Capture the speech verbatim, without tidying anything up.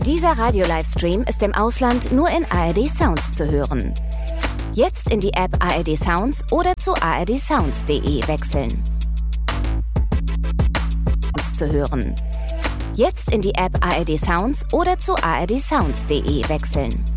Dieser Radio-Livestream ist im Ausland nur in A R D Sounds zu hören. Jetzt in die App A R D Sounds oder zu a r d sounds punkt d e wechseln. Zu hören. Jetzt in die App A R D Sounds oder zu a r d sounds punkt d e wechseln.